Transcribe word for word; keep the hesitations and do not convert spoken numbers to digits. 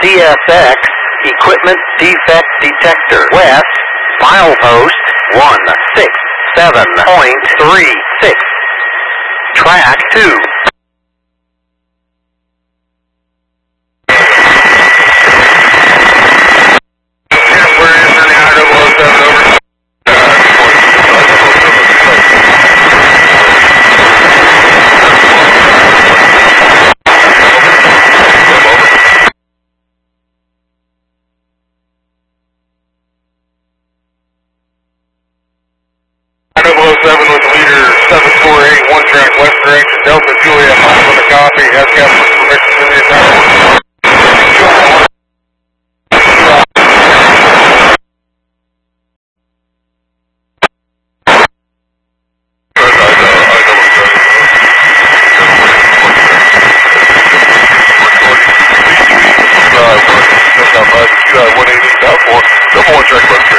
C S X, Equipment Defect Detector. West, milepost one six seven point three six. Track two. seven with leader seven four eight, one track west direction, Delta Juliet, five on the copy, has got permission from the attack. one eighty, one track west.